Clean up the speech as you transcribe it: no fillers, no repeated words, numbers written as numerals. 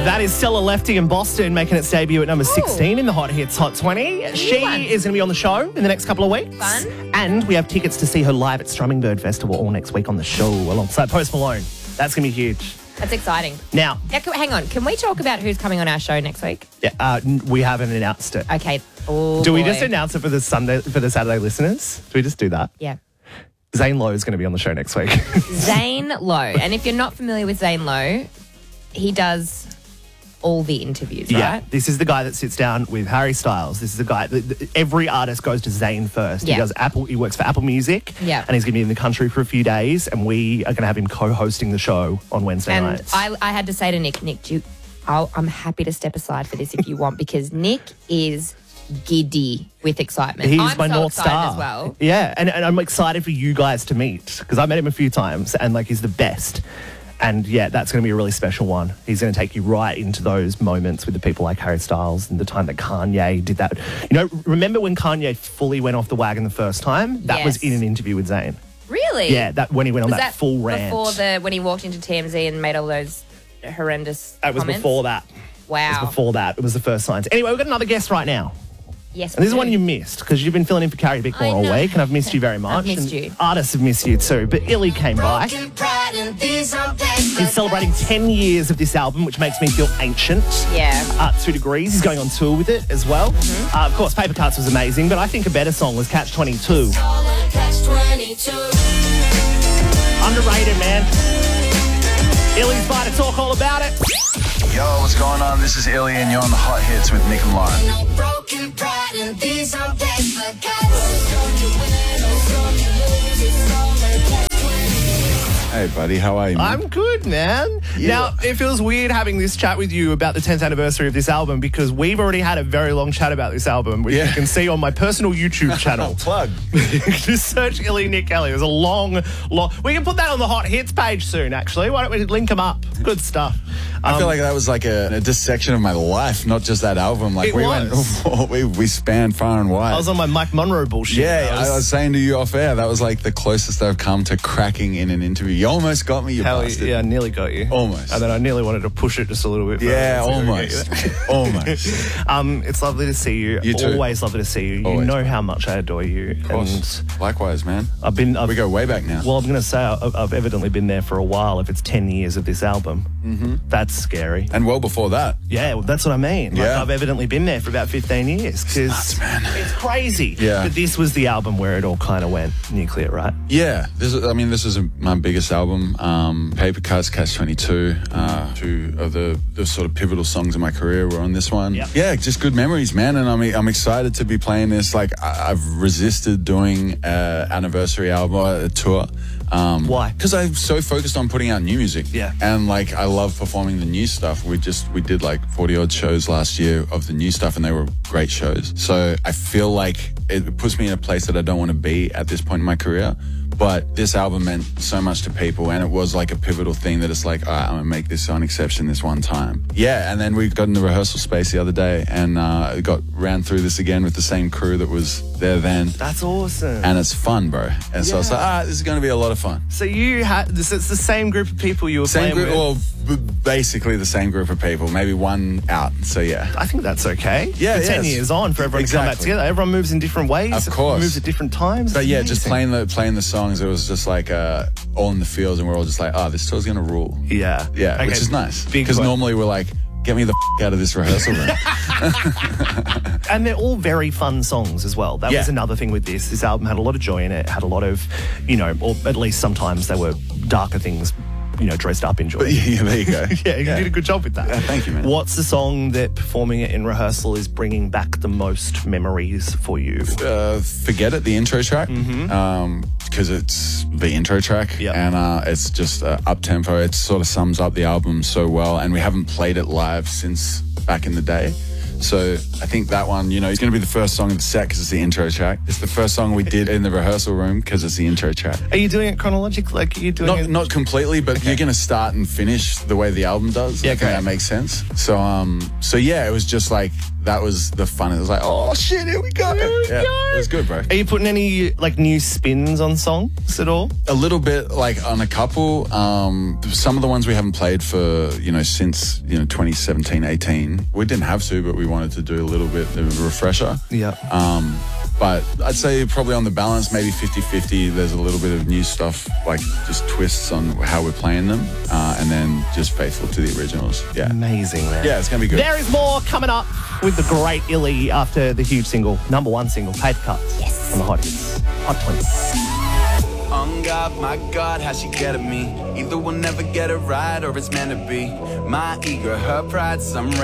That is Stella Lefty in Boston, making its debut at number 16 in the Hot Hits Hot 20. She is going to be on the show in the next couple of weeks. Fun. And we have tickets to see her live at Strummingbird Festival all next week on the show alongside Post Malone. That's going to be huge. That's exciting. Now, Hang on. Can we talk about who's coming on our show next week? we haven't announced it. Okay. Oh, Do we boy. just announce it for the Saturday listeners? Do we just do that? Yeah. Zane Lowe is going to be on the show next week. Zane Lowe. And if you're not familiar with Zane Lowe, he does all the interviews, right? Yeah, this is the guy that sits down with Harry Styles. This is the guy every artist goes to Zane first. Yeah. He does He works for Apple Music. Yeah. And he's going to be in the country for a few days, and we are going to have him co-hosting the show on Wednesday And nights. I had to say to Nick, I'm happy to step aside for this if you want, because Nick is giddy with excitement. He's I'm my so North excited Star as well. Yeah, and I'm excited for you guys to meet, because I met him a few times, and he's the best. And yeah, that's going to be a really special one. He's going to take you right into those moments with the people like Harry Styles and the time that Kanye did that. Remember when Kanye fully went off the wagon the first time? That was in an interview with Zayn. Really? Yeah, that when he went on Was that full rant. before when he walked into TMZ and made all those horrendous It was comments? before that. Wow. It was before that. It was the first signs. Anyway, we've got another guest right now. Yes, And this is we one do. you missed, because you've been filling in for Carrie Bickmore all know. week, and I've missed you very much. I've missed and you. Artists have missed you too, but Illy came by. He's celebrating 10 years of this album, which makes me feel ancient. Yeah. 2 Degrees, he's going on tour with it as well. Of course, Paper Cuts was amazing, but I think a better song was Catch 22. Underrated, man. Illy's by to talk all about it. Yo, what's going on? This is Illy, and you're on the Hot Hits with Nick and Lauren. Hey, buddy, how are you, man? I'm good, man. Yeah. Now, it feels weird having this chat with you about the 10th anniversary of this album, because we've already had a very long chat about this album, which you can see on my personal YouTube channel. Plug. Just search Illy Nick Kelly. There's a long... We can put that on the Hot Hits page soon, actually. Why don't we link them up? Good stuff. I feel like that was like a dissection of my life, not just that album. Like It we was. we spanned far and wide. I was on my Mike Monroe bullshit. Yeah, I was saying to you off air, that was like the closest I've come to cracking in an interview. You almost got me, you Hell, bastard. yeah, I nearly got you. Almost. And then I nearly wanted to push it just a little bit further. Yeah, So I didn't almost. get you. Almost. It's lovely to see you. You too. Always lovely to see you. You Always. know how much I adore you. Of course. Likewise, man. I've We go way back now. Well, I'm going to say I've evidently been there for a while. If it's 10 years of this album, that's scary. And well before that. Yeah, well, that's what I mean. Like, Yeah. I've evidently been there for about 15 years. Because nuts, man. it's crazy. Yeah. But this was the album where it all kind of went nuclear, right? Yeah, this is my biggest album. Paper Cuts, Catch 22. Two of the sort of pivotal songs in my career were on this one. Yep. Yeah, just good memories, man. And I'm excited to be playing this. Like I've resisted doing an anniversary album or a tour. Why? Because I'm so focused on putting out new music. Yeah. And like I love performing the new stuff. We did like 40 odd shows last year of the new stuff, and they were great shows. So I feel like it puts me in a place that I don't want to be at this point in my career. But this album meant so much to people, and it was like a pivotal thing that it's like, all right, I'm going to make this on exception this one time. Yeah, and then we got in the rehearsal space the other day and ran through this again with the same crew that was there then. That's awesome. And it's fun, bro. And so I was like, this is going to be a lot of fun. So you had it's the same group of people you were Same playing group, with? well, basically the same group of people, maybe one out. So yeah. I think that's okay. Yeah, For 10 yes. years on, for everyone to come back Exactly. together. Everyone moves in different ways. Of course. Moves at different times. But It's yeah, just amazing. playing the songs, it was just like all in the fields, and we're all just like, this tour's gonna rule. Yeah. Yeah, Okay, which is nice. big Because one. normally we're like, get me the out of this rehearsal room. And they're all very fun songs as well. That Yeah. was another thing with this. This album had a lot of joy in it, had a lot of, or at least sometimes they were darker things, dressed up in joy. But yeah, there you go. Yeah, you did a good job with that. Thank you, man. What's the song that performing it in rehearsal is bringing back the most memories for you? Forget It, the intro track, because it's the intro track, Yep. and it's just up tempo. It sort of sums up the album so well, and we haven't played it live since back in the day. So I think that one, it's going to be the first song of the set because it's the intro track. It's the first song we did in the rehearsal room because it's the intro track. Are you doing it chronologically? Like, are you doing it? Not completely, but you're going to start and finish the way the album does. Yeah, I think great. that makes sense. So yeah, it was just like that was the fun. It was like, oh shit, here we go. It was good, bro. Are you putting any like new spins on songs at all? A little bit, like on a couple. Some of the ones we haven't played for, since 2017, 18. We didn't have to, but we wanted to do a little bit of a refresher. Yeah. But I'd say probably on the balance, maybe 50-50. There's a little bit of new stuff, like just twists on how we're playing them, and then just faithful to the originals. Yeah. Amazing, man. Yeah, it's going to be good. There is more coming up with the great Illy after the huge single, number one single, Paper Cuts. Yes. On the Hot Hits. Hot 20. On God, my God, how she get at me. Either we'll never get it right or it's meant to be. My ego, her pride, some